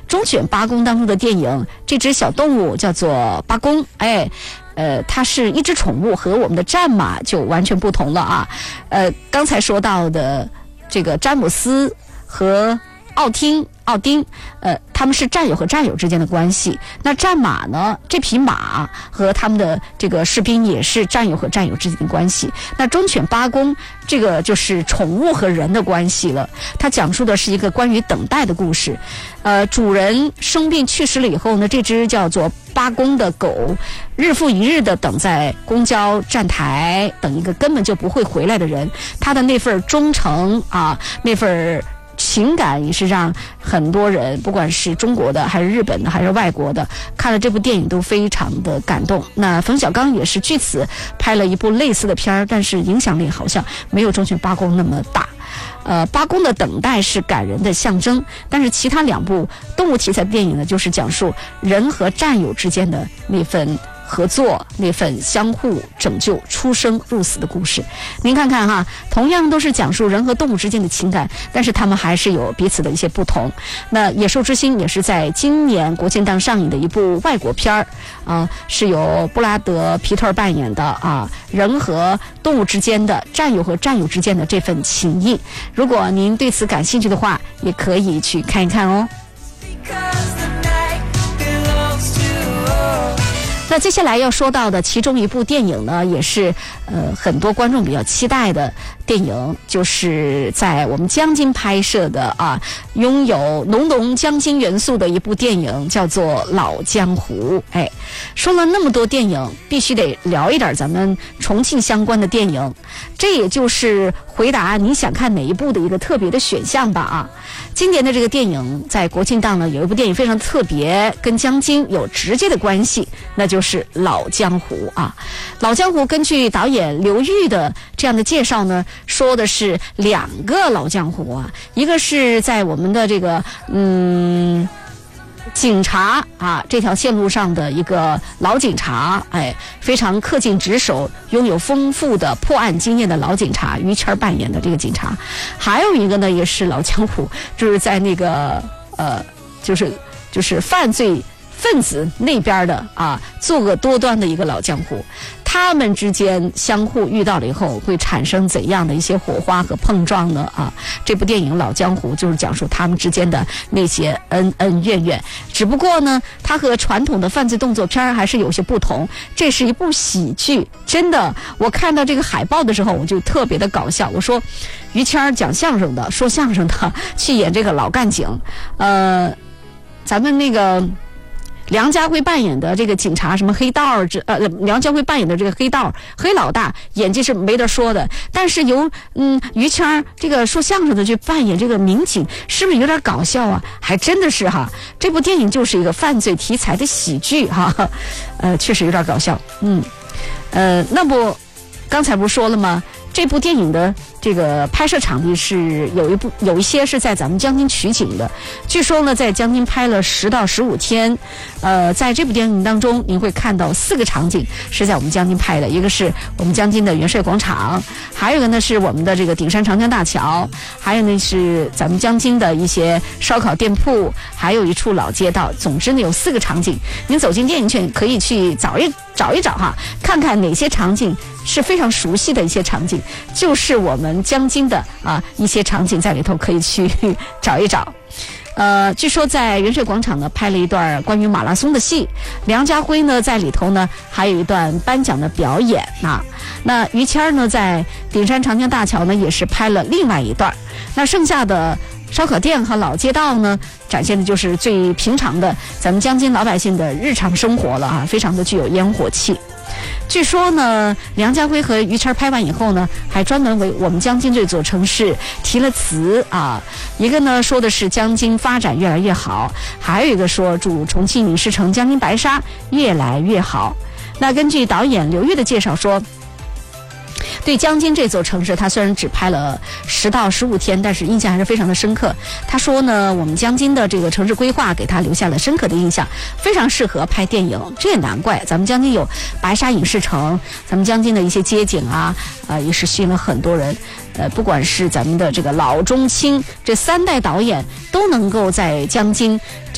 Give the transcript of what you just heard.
忠犬八公当中的电影，这只小动物叫做八公，它是一只宠物，和我们的战马就完全不同了啊。刚才说到的这个詹姆斯和奥丁，他们是战友和战友之间的关系。那战马呢？这匹马和他们的这个士兵也是战友和战友之间的关系。那忠犬八公，这个就是宠物和人的关系了。它讲述的是一个关于等待的故事。主人生病去世了以后呢，这只叫做八公的狗，日复一日的等在公交站台，等一个根本就不会回来的人。他的那份忠诚啊，那份情感也是让很多人，不管是中国的还是日本的还是外国的，看了这部电影都非常的感动。那冯小刚也是据此拍了一部类似的片儿，但是影响力好像没有忠犬八公那么大。八公的等待是感人的象征，但是其他两部动物题材的电影呢，就是讲述人和战友之间的那份合作，那份相互拯救、出生入死的故事。您看看哈，同样都是讲述人和动物之间的情感，但是他们还是有彼此的一些不同。那《野兽之心》也是在今年国庆档上映的一部外国片儿是由布拉德·皮特扮演的人和动物之间的、战友和战友之间的这份情谊。如果您对此感兴趣的话，也可以去看一看哦。那接下来要说到的其中一部电影呢，也是很多观众比较期待的电影，就是在我们江津拍摄的拥有浓浓江津元素的一部电影，叫做《老江湖》。说了那么多电影，必须得聊一点咱们重庆相关的电影，这也就是回答你想看哪一部的一个特别的选项吧今年的这个电影在国庆档呢，有一部电影非常特别，跟江津有直接的关系，那就是《老江湖》老江湖根据导演刘玉的这样的介绍呢，说的是两个老江湖一个是在我们的这个警察这条线路上的一个老警察，非常恪尽职守，拥有丰富的破案经验的老警察于谦扮演的这个警察。还有一个呢，也是老江湖，就是在那个就是犯罪分子那边的作恶多端的一个老江湖。他们之间相互遇到了以后，会产生怎样的一些火花和碰撞呢？这部电影《老江湖》就是讲述他们之间的那些恩恩怨怨。只不过呢，它和传统的犯罪动作片还是有些不同。这是一部喜剧，真的，我看到这个海报的时候，我就特别的搞笑。我说，于谦讲相声的、说相声的去演这个老干警，咱们那个梁家辉扮演的这个警察什么黑道梁家辉扮演的这个黑道黑老大演技是没得说的，但是由于谦这个说相声的去扮演这个民警，是不是有点搞笑还真的是这部电影就是一个犯罪题材的喜剧确实有点搞笑。那不刚才不是说了吗？这部电影的这个拍摄场地是有一些是在咱们江津取景的，据说呢在江津拍了10到15天。在这部电影当中，您会看到4个场景是在我们江津拍的，一个是我们江津的元帅广场，还有一个呢是我们的这个顶山长江大桥，还有呢是咱们江津的一些烧烤店铺，还有一处老街道。总之呢有4个场景，您走进电影圈可以去找一找看看哪些场景是非常熟悉的一些场景，就是我们江津的一些场景在里头可以去找一找。据说在元帅广场呢拍了一段关于马拉松的戏，梁家辉呢在里头呢还有一段颁奖的表演那于谦呢在顶山长江大桥呢也是拍了另外一段。那剩下的烧烤店和老街道呢，展现的就是最平常的咱们江津老百姓的日常生活了非常的具有烟火气。据说呢，梁家辉和于谦拍完以后呢，还专门为我们江津这座城市题了词一个呢说的是江津发展越来越好，还有一个说祝重庆影视城江津白沙越来越好。那根据导演刘玉的介绍说，对江津这座城市，他虽然只拍了10到15天，但是印象还是非常的深刻。他说呢，我们江津的这个城市规划给他留下了深刻的印象，非常适合拍电影。这也难怪，咱们江津有白沙影视城，咱们江津的一些街景也是吸引了很多人。不管是咱们的这个老中青这3代导演都能够在江津